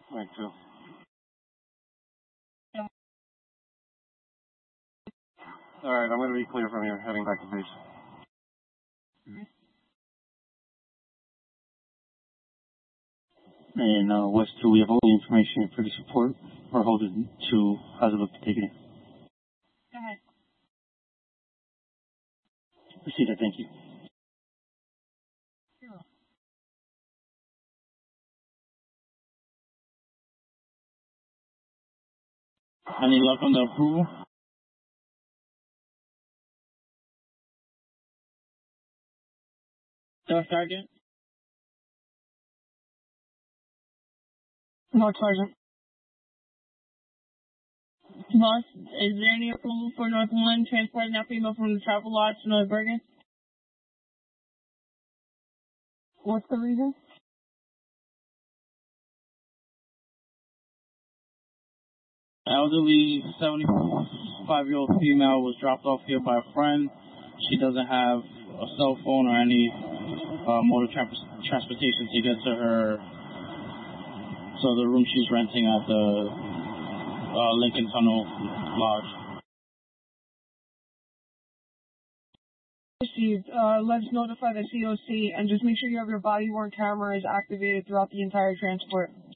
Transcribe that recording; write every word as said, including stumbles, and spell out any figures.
Thank you. Yeah. All right, I'm going to be clear from here, heading back to base. And uh, West two, we have all the information for the support. We're holding to how's it look to take it in? Go ahead. Proceed, thank you. Sure. Any luck on the approval? Staff Sergeant? No, Sergeant. Boss, is there any approval for North one transporting that female from the Travel Lodge to North Bergen? What's the reason? Elderly seventy-five-year-old female was dropped off here by a friend. She doesn't have a cell phone or any uh, mode of tra- transportation to get to her, so the room she's renting at the uh, Lincoln Tunnel Lodge. Received. Uh, let's notify the C O C and just make sure you have your body-worn cameras activated throughout the entire transport.